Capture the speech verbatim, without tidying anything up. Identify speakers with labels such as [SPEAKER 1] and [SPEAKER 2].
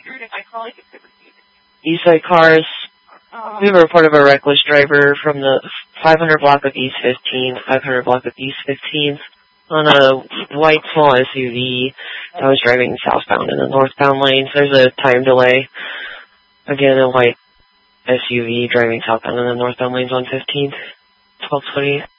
[SPEAKER 1] Eastside Cars. We have a report of a reckless driver from the five hundred block of East fifteenth, five hundred block of East fifteenth, on a white small S U V that was driving southbound in the northbound lanes. There's a time delay. Again, a white S U V driving southbound in the northbound lanes on fifteenth, twelve twenty.